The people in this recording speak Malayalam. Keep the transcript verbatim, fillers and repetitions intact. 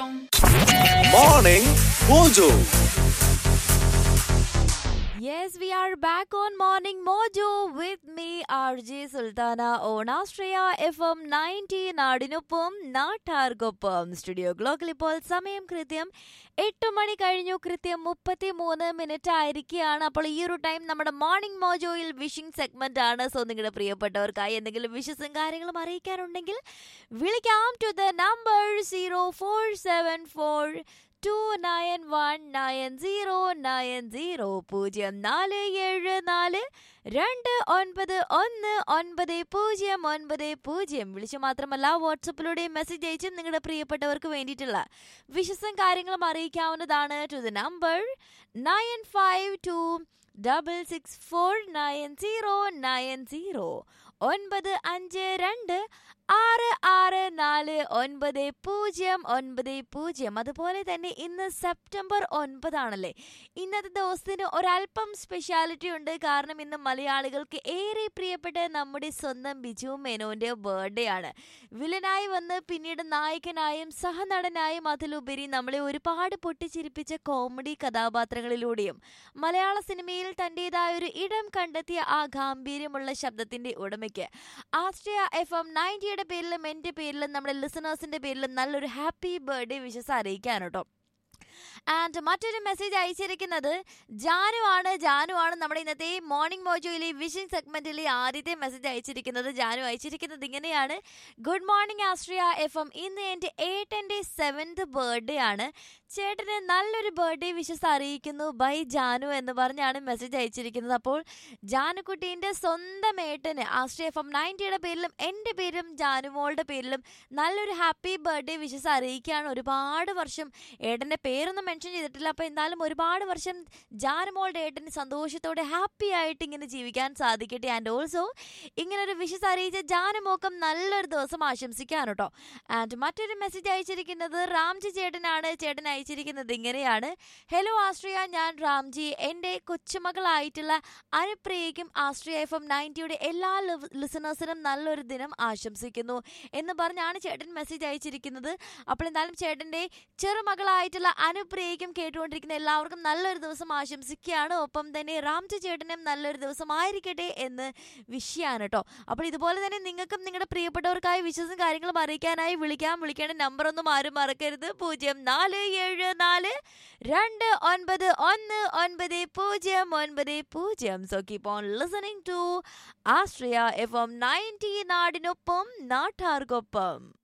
Morning Mojo. Yes, we are back on Morning Mojo with me, R J Sultana on Astraya F M ninety നാടിനൊപ്പം നാട്ടാർക്കൊപ്പം. സ്റ്റുഡിയോ ക്ലോക്കിൽ ഇപ്പോൾ സമയം കൃത്യം എട്ട് മണി കഴിഞ്ഞു, കൃത്യം മുപ്പത്തി മൂന്ന് മിനിറ്റ് ആയിരിക്കുകയാണ്. അപ്പോൾ ഈ ഒരു ടൈം നമ്മുടെ മോർണിംഗ് മോജോയിൽ വിഷിംഗ് സെഗ്മെന്റ് ആണ്. സോ നിങ്ങളുടെ പ്രിയപ്പെട്ടവർക്കായി എന്തെങ്കിലും വിഷസും കാര്യങ്ങളും അറിയിക്കാനുണ്ടെങ്കിൽ വിളിക്കാം to the number zero four seven four to nine one nine zero nine zero പൂജ്യം നാല് ഏഴ് നാല് രണ്ട് ഒൻപത് ഒന്ന് ഒൻപത് പൂജ്യം ഒൻപത് പൂജ്യം. വിളിച്ചു മാത്രമല്ല വാട്സപ്പിലൂടെയും മെസ്സേജ് അയച്ചും നിങ്ങളുടെ പ്രിയപ്പെട്ടവർക്ക് വേണ്ടിയിട്ടുള്ള വിശേഷം കാര്യങ്ങളും അറിയിക്കാവുന്നതാണ്. To the number nine five to double six four nine zero nine zero ഒൻപത് അഞ്ച് രണ്ട് ആറ് ആറ് നാല് ഒൻപത് പൂജ്യം ഒൻപത് പൂജ്യം. അതുപോലെ തന്നെ ഇന്ന് സെപ്റ്റംബർ ഒൻപതാണല്ലേ. ഇന്നത്തെ ദിവസത്തിന് ഒരല്പം സ്പെഷ്യാലിറ്റി ഉണ്ട്. കാരണം ഇന്ന് മലയാളികൾക്ക് ഏറെ പ്രിയപ്പെട്ട നമ്മുടെ സ്വന്തം ബിജു മേനോന്റെ ബർത്ത്ഡേ ആണ്. വില്ലനായി വന്ന് പിന്നീട് നായകനായും സഹനടനായും അതിലുപരി നമ്മളെ ഒരുപാട് പൊട്ടിച്ചിരിപ്പിച്ച കോമഡി കഥാപാത്രങ്ങളിലൂടെയും മലയാള സിനിമയിൽ തൻ്റെതായ ഒരു ഇടം കണ്ടെത്തിയ ആ ഗാംഭീര്യമുള്ള ശബ്ദത്തിന്റെ ഉടമയ്ക്ക് ആസ്ട്രിയ എഫ് എം നയൻറ്റിയുടെ പേരിലും എൻ്റെ പേരിലും നമ്മുടെ ലിസണേഴ്സിന്റെ പേരിലും നല്ലൊരു ഹാപ്പി ബർത്ത്ഡേ വിഷസ് അറിയിക്കാണ് കേട്ടോ. ആൻഡ് മറ്റൊരു മെസ്സേജ് അയച്ചിരിക്കുന്നത് ജാനു ആണ്. ജാനു ആണ് നമ്മുടെ ഇന്നത്തെ മോർണിംഗ് മോജോയിലെ വിഷിംഗ് സെഗ്മെന്റിലെ ആദ്യത്തെ മെസ്സേജ് അയച്ചിരിക്കുന്നത്. ജാനു അയച്ചിരിക്കുന്നത് ഇങ്ങനെയാണ്: good morning Austria F M. ഇന്ന് എൻ്റെ ഏട്ടൻ്റെ സെവൻത് ബർത്ത്ഡേ ആണ്. ചേട്ടന് നല്ലൊരു ബർത്ത്ഡേ വിഷസ് അറിയിക്കുന്നു ബൈ ജാനു എന്ന് പറഞ്ഞാണ് മെസ്സേജ് അയച്ചിരിക്കുന്നത്. അപ്പോൾ ജാനുക്കുട്ടീൻ്റെ സ്വന്തം ഏട്ടന് ആസ്ട്രിയ എഫ് എം നയൻറ്റിയുടെ പേരിലും എൻ്റെ പേരിലും ജാനുമോളുടെ പേരിലും നല്ലൊരു ഹാപ്പി ബർത്ത്ഡേ വിഷസ് അറിയിക്കുകയാണ്. ഒരുപാട് വർഷം ഏട്ടൻ്റെ പേരൊന്നും മെൻഷൻ ചെയ്തിട്ടില്ല. അപ്പോൾ എന്തായാലും ഒരുപാട് വർഷം ജാനുമോളുടെ ഏട്ടന് സന്തോഷത്തോടെ ഹാപ്പി ആയിട്ട് ഇങ്ങനെ ജീവിക്കാൻ സാധിക്കട്ടെ. ആൻഡ് ഓൾസോ ഇങ്ങനൊരു വിഷസ് അറിയിച്ച ജാനുമോക്കം നല്ലൊരു ദിവസം ആശംസിക്കാണ് കേട്ടോ. ആൻഡ് മറ്റൊരു മെസ്സേജ് അയച്ചിരിക്കുന്നത് റാംജി ചേട്ടനാണ്. ചേട്ടൻ അയച്ചിരിക്കുന്നത് ഇങ്ങനെയാണ്: ഹലോ ആസ്ട്രിയ, ഞാൻ റാംജി. എൻ്റെ കൊച്ചുമകളായിട്ടുള്ള അനുപ്രിയയ്ക്കും ആസ്ട്രിയ എഫ് എം നയൻറ്റിയുടെ എല്ലാ ലിസണേഴ്സിനും നല്ലൊരു ദിനം ആശംസിക്കുന്നു എന്ന് പറഞ്ഞാണ് ചേട്ടൻ മെസ്സേജ് അയച്ചിരിക്കുന്നത്. അപ്പോൾ എന്തായാലും ചേട്ടൻ്റെ ചെറുമകളായിട്ടുള്ള അനുപ്രിയയ്ക്കും കേട്ടുകൊണ്ടിരിക്കുന്ന എല്ലാവർക്കും നല്ലൊരു ദിവസം ആശംസിക്കുകയാണ്. ഒപ്പം തന്നെ റാംജി ചേട്ടനും നല്ലൊരു ദിവസം ആയിരിക്കട്ടെ എന്ന് വിഷയാണ് കേട്ടോ. അപ്പോൾ ഇതുപോലെ തന്നെ നിങ്ങൾക്കും നിങ്ങളുടെ പ്രിയപ്പെട്ടവർക്കായി വിശ്വസം കാര്യങ്ങളും അറിയിക്കാനായി വിളിക്കാം. വിളിക്കേണ്ട നമ്പർ ഒന്നും ആരും മറക്കരുത്: പൂജ്യം നാല് ഏഴ് നാല് രണ്ട് ഒൻപത് ഒന്ന് ഒൻപത് പൂജ്യം ഒൻപത് പൂജ്യം. So keep on listening to Austria F M ninety നാടിനൊപ്പം നാട്ടാർക്കൊപ്പം.